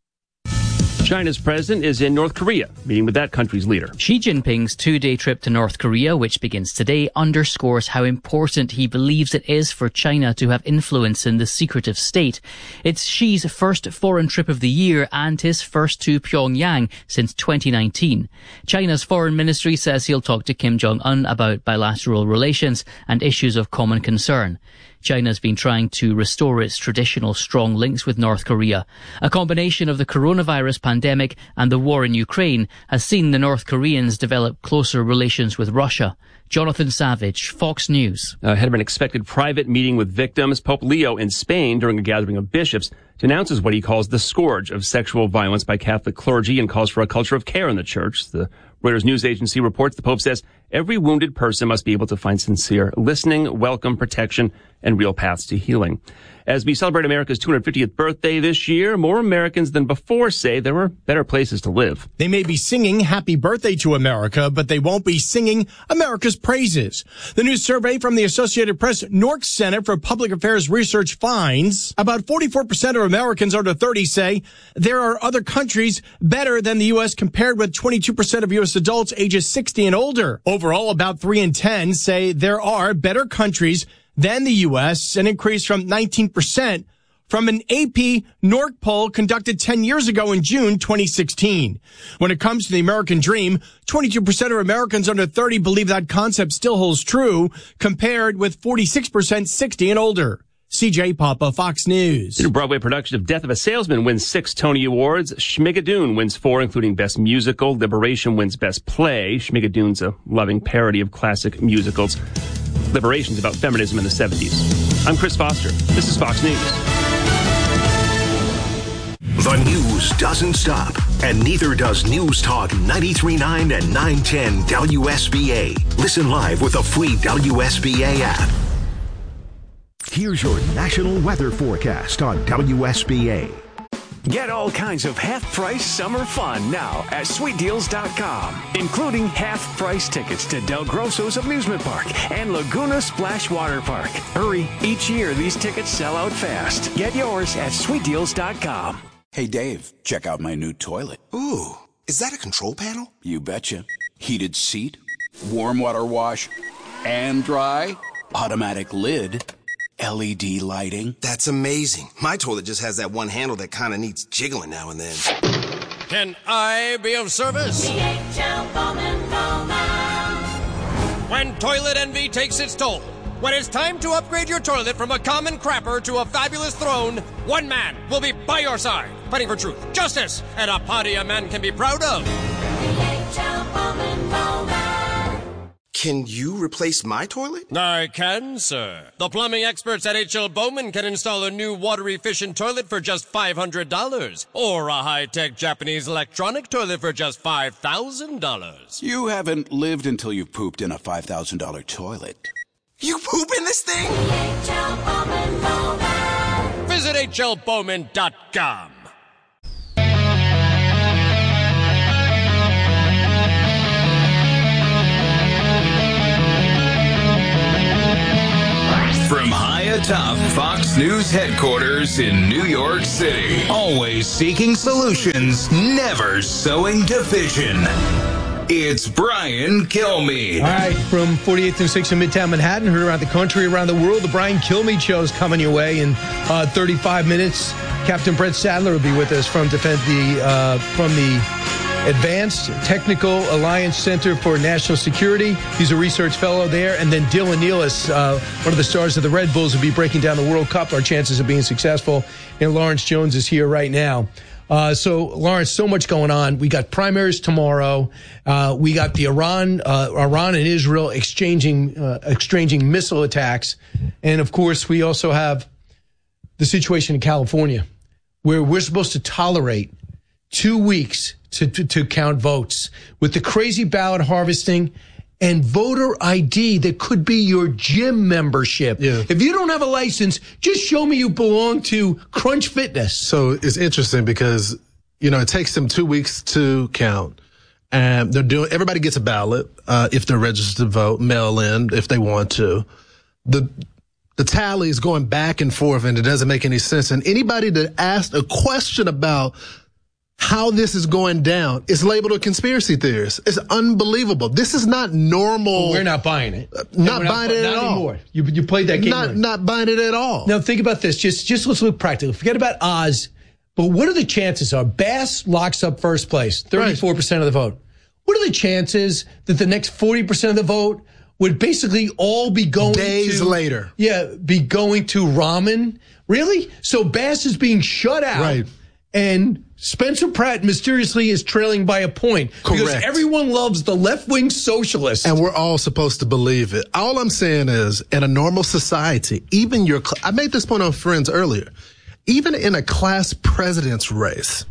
China's president is in North Korea, meeting with that country's leader. Xi Jinping's two-day trip to North Korea, which begins today, underscores how important he believes it is for China to have influence in the secretive state. It's Xi's first foreign trip of the year and his first to Pyongyang since 2019. China's foreign ministry says he'll talk to Kim Jong-un about bilateral relations and issues of common concern. China's been trying to restore its traditional strong links with North Korea. A combination of the coronavirus pandemic and the war in Ukraine has seen the North Koreans develop closer relations with Russia. Jonathan Savage, Fox News. Ahead of an expected private meeting with victims, Pope Leo in Spain during a gathering of bishops denounces what he calls the scourge of sexual violence by Catholic clergy and calls for a culture of care in the church. The Reuters news agency reports the Pope says every wounded person must be able to find sincere listening, welcome, protection, and real paths to healing. As we celebrate America's 250th birthday this year, more Americans than before say there were better places to live. They may be singing Happy Birthday to America, but they won't be singing America's praises. The new survey from the Associated Press Newark Center for Public Affairs Research finds about 44% of Americans under 30 say there are other countries better than the U.S. compared with 22% of U.S. adults ages 60 and older. Overall, about 3 in 10 say there are better countries than the U.S., an increase from 19% from an AP Newark poll conducted 10 years ago in June 2016. When it comes to the American dream, 22% of Americans under 30 believe that concept still holds true, compared with 46% 60 and older. CJ Papa, Fox News. The new Broadway production of Death of a Salesman wins 6 Tony Awards. Schmigadoon wins 4, including Best Musical. Liberation wins Best Play. Schmigadoon's a loving parody of classic musicals. Liberation's about feminism in the 70s. I'm Chris Foster. This is Fox News. The news doesn't stop, and neither does News Talk 93.9 and 910 WSBA. Listen live with a free WSBA app. Here's your national weather forecast on WSBA. Get all kinds of half-price summer fun now at SweetDeals.com, including half-price tickets to Del Grosso's Amusement Park and Laguna Splash Water Park. Hurry, each year these tickets sell out fast. Get yours at SweetDeals.com. Hey, Dave, check out my new toilet. Ooh, is that a control panel? You betcha. Heated seat, warm water wash, and dry, automatic lid, LED lighting. That's amazing. My toilet just has that one handle that kind of needs jiggling now and then. Can I be of service? DHL Bowman Bowman. When toilet envy takes its toll, when it's time to upgrade your toilet from a common crapper to a fabulous throne, one man will be by your side, fighting for truth, justice, and a party a man can be proud of. DHL Bowman Can you replace my toilet? I can, sir. The plumbing experts at H.L. Bowman can install a new water-efficient toilet for just $500, or a high-tech Japanese electronic toilet for just $5,000. You haven't lived until you've pooped in a $5,000 toilet. You poop in this thing? H.L. Bowman. Visit hlbowman.com. From high atop Fox News headquarters in New York City, always seeking solutions, never sowing division. It's Brian Kilmeade. All right, from 48th and 6th in Midtown Manhattan, heard around the country, around the world, the Brian Kilmeade Show is coming your way in 35 minutes. Captain Brett Sadler will be with us from the Advanced Technical Alliance Center for National Security. He's a research fellow there. And then Dylan Nealis, one of the stars of the Red Bulls, will be breaking down the World Cup, our chances of being successful. And Lawrence Jones is here right now. So, Lawrence, so much going on. We got primaries tomorrow. We got the Iran and Israel exchanging missile attacks. And, of course, we also have the situation in California where we're supposed to tolerate 2 weeks to count votes with the crazy ballot harvesting and voter ID that could be your gym membership. Yeah. If you don't have a license, just show me you belong to Crunch Fitness. So it's interesting because, it takes them 2 weeks to count. And everybody gets a ballot, if they're registered to vote, mail in if they want to. The tally is going back and forth and it doesn't make any sense. And anybody that asked a question about how this is going down is labeled a conspiracy theorist. It's unbelievable. This is not normal. Well, we're not buying it. Not buying it at all. Anymore. You played that game. Not buying it at all. Now think about this. Just let's look practical. Forget about Oz. But what are the chances? Bass locks up first place, 34% of the vote. What are the chances that the next 40% of the vote would basically all be going days later? Yeah, be going to ramen. Really? So Bass is being shut out. Right. And Spencer Pratt mysteriously is trailing by a point. Correct. Because everyone loves the left-wing socialists. And we're all supposed to believe it. All I'm saying is, in a normal society, even I made this point on Friends earlier, even in a class president's race,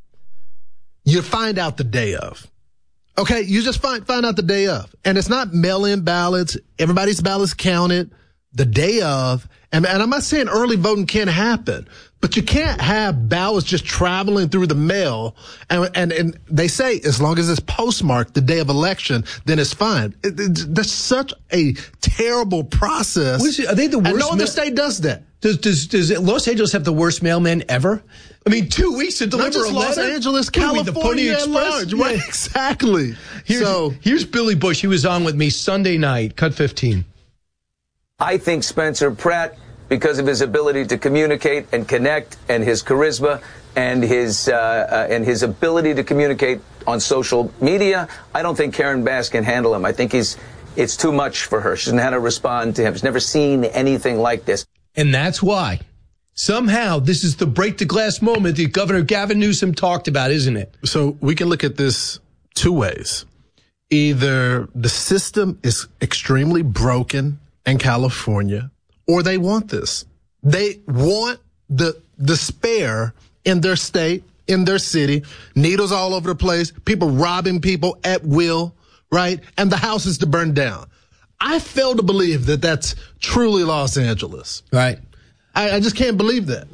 you find out the day of. Okay, you just find out the day of. And it's not mail-in ballots. Everybody's ballots counted the day of. And I'm not saying early voting can't happen, but you can't have ballots just traveling through the mail. And they say as long as it's postmarked the day of election, then it's fine. That's such a terrible process. Are they the worst? And no other state does that. Does Los Angeles have the worst mailmen ever? I mean, 2 weeks to deliver Not just a letter? Los Angeles, California at large. Right, exactly. Here's Billy Bush. He was on with me Sunday night, cut 15. I think Spencer Pratt, because of his ability to communicate and connect and his charisma and his ability to communicate on social media, I don't think Karen Bass can handle him. I think it's too much for her. She doesn't know how to respond to him. She's never seen anything like this. And that's why. Somehow, this is the break the glass moment that Governor Gavin Newsom talked about, isn't it? So we can look at this two ways. Either the system is extremely broken in California, or they want this. They want the despair in their state, in their city, needles all over the place, people robbing people at will, right? And the houses to burn down. I fail to believe that that's truly Los Angeles. Right. I just can't believe that.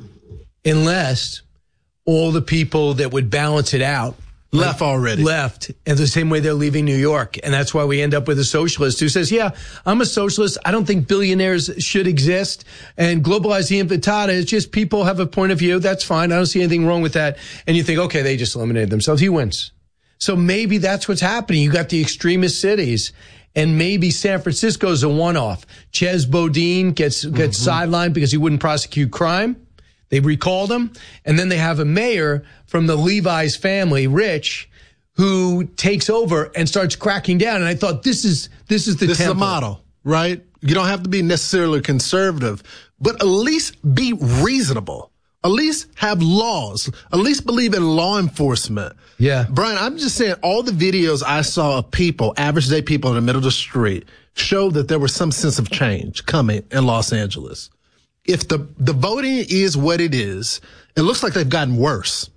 Unless all the people that would balance it out left already. Left, and the same way they're leaving New York. And that's why we end up with a socialist who says, yeah, I'm a socialist. I don't think billionaires should exist. And globalizing infantata is just people have a point of view. That's fine. I don't see anything wrong with that. And you think, okay, they just eliminated themselves. He wins. So maybe that's what's happening. You got the extremist cities. And maybe San Francisco's a one-off. Ches Bodine gets sidelined because he wouldn't prosecute crime. They recalled him. And then they have a mayor from the Levi's family, Rich, who takes over and starts cracking down. And I thought, this is a model, right? You don't have to be necessarily conservative, but at least be reasonable. At least have laws. At least believe in law enforcement. Yeah. Brian, I'm just saying all the videos I saw of people, average day people in the middle of the street, showed that there was some sense of change coming in Los Angeles. If the voting is what it is, it looks like they've gotten worse.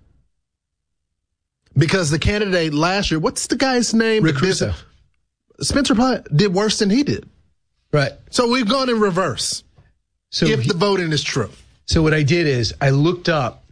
Because the candidate last year, what's the guy's name? Rick Caruso. Spencer Pratt did worse than he did. Right. So we've gone in reverse. So if the voting is true. So what I did is I looked up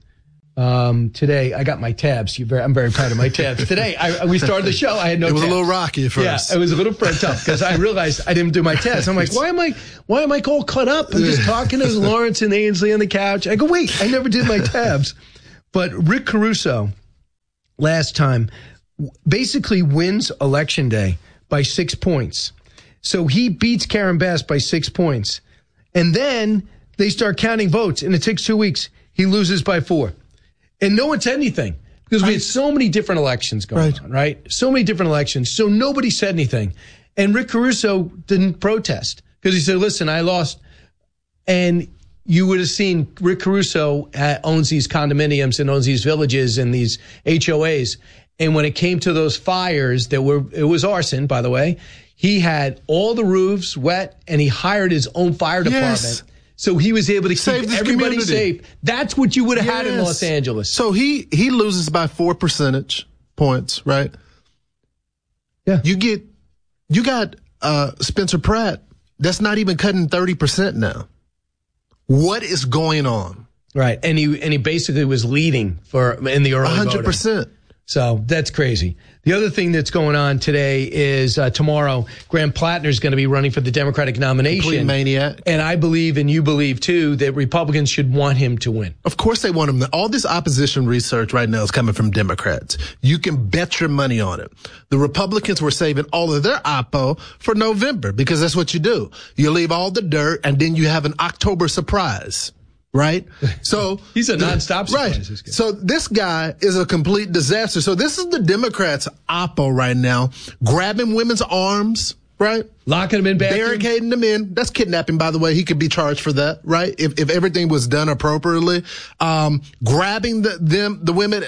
today. I got my tabs. I'm very proud of my tabs. Today, we started the show. I had no tabs. It was a little rocky at first. Yeah, it was a little tough because I realized I didn't do my tabs. I'm like, why am I all cut up? I'm just talking to Lawrence and Ainsley on the couch. I go, wait, I never did my tabs. But Rick Caruso, last time, basically wins Election Day by 6 points. So he beats Karen Bass by 6 points. And then they start counting votes, and it takes 2 weeks. He loses by 4. And no one said anything because we had so many different elections going on, right? So many different elections. So nobody said anything. And Rick Caruso didn't protest because he said, listen, I lost. And you would have seen Rick Caruso owns these condominiums and owns these villages and these HOAs. And when it came to those fires it was arson, by the way, he had all the roofs wet and he hired his own fire department. Yes. So he was able to keep everybody community safe. That's what you would have had in Los Angeles. So he loses by 4 percentage points, right? Yeah. You got Spencer Pratt. That's not even cutting 30% now. What is going on? Right. And he basically was leading in the early 100%. voting. So that's crazy. The other thing that's going on today is tomorrow, Graham Plattner is going to be running for the Democratic nomination. Complete maniac. And I believe, and you believe too, that Republicans should want him to win. Of course they want him. All this opposition research right now is coming from Democrats. You can bet your money on it. The Republicans were saving all of their oppo for November because that's what you do. You leave all the dirt and then you have an October surprise. Right? So he's a nonstop surprise. Right. So this guy is a complete disaster. So this is the Democrats' oppo right now, grabbing women's arms, right? Locking them in back. Barricading them in. That's kidnapping, by the way. He could be charged for that, right? If everything was done appropriately. Grabbing the women,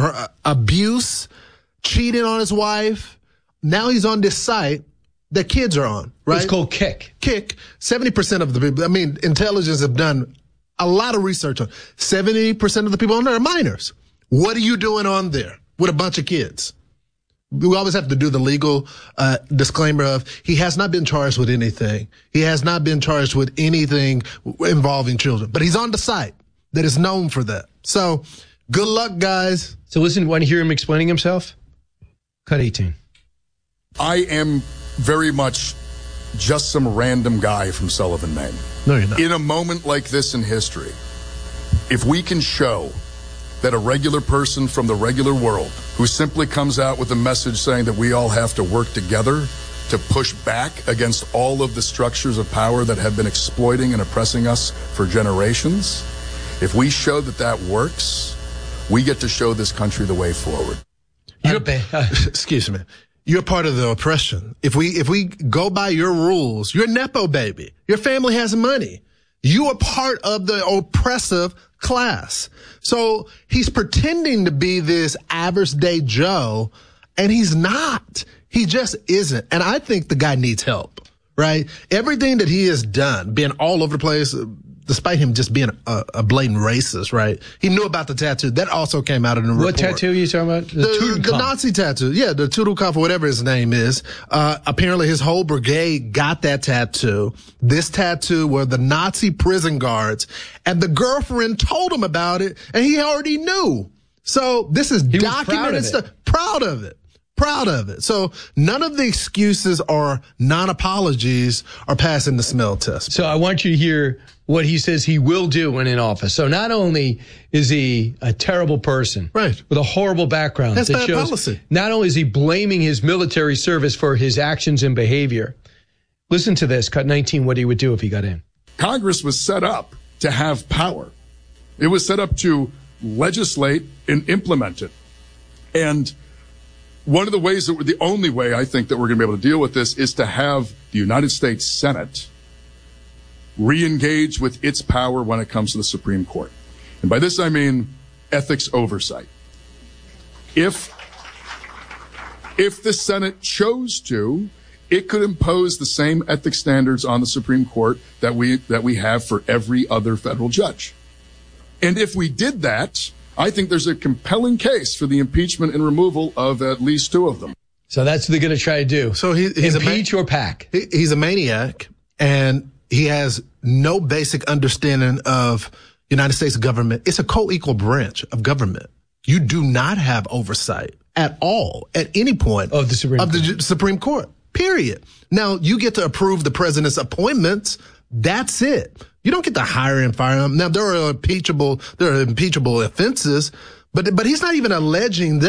abuse, cheating on his wife. Now he's on this site that kids are on, right? It's called Kick. Kick. 70% of the people, intelligence have done a lot of research on 70% of the people on there are minors. What are you doing on there with a bunch of kids? We always have to do the legal disclaimer of he has not been charged with anything. He has not been charged with anything involving children, but he's on the site that is known for that. So good luck, guys. So listen, want to hear him explaining himself? Cut 18. I am very much just some random guy from Sullivan, Maine. No, you're not. In a moment like this in history, if we can show that a regular person from the regular world who simply comes out with a message saying that we all have to work together to push back against all of the structures of power that have been exploiting and oppressing us for generations, if we show that that works, we get to show this country the way forward. Excuse me. You're part of the oppression. If we go by your rules, you're Nepo baby. Your family has money. You are part of the oppressive class. So he's pretending to be this average day Joe, and he's not. He just isn't. And I think the guy needs help, right? Everything that he has done, being all over the place, despite him just being a blatant racist, right? He knew about the tattoo. That also came out in the report. What tattoo are you talking about? The Nazi tattoo. Yeah, the Tudelkampf, or whatever his name is. Apparently his whole brigade got that tattoo. This tattoo were the Nazi prison guards, and the girlfriend told him about it, and he already knew. So this is documented stuff. Proud of it. Proud of it. So none of the excuses or non-apologies are passing the smell test. So I want you to hear what he says he will do when in office. So not only is he a terrible person, right, with a horrible background, that's bad policy. Not only is he blaming his military service for his actions and behavior. Listen to this, cut 19, what he would do if he got in. Congress was set up to have power. It was set up to legislate and implement it. And one of the ways the only way I think that we're going to be able to deal with this is to have the United States Senate re-engage with its power when it comes to the Supreme Court. And by this I mean ethics oversight. If the Senate chose to, it could impose the same ethics standards on the Supreme Court that we have for every other federal judge. And if we did that, I think there's a compelling case for the impeachment and removal of at least 2 of them. So that's what they're going to try to do. So he's impeach or pack. He's a maniac, and he has no basic understanding of United States government. It's a co-equal branch of government. You do not have oversight at all at any point of the Supreme Court. Period. Now you get to approve the president's appointments. That's it. You don't get to hire and fire him. Now there are impeachable offenses, but he's not even alleging that.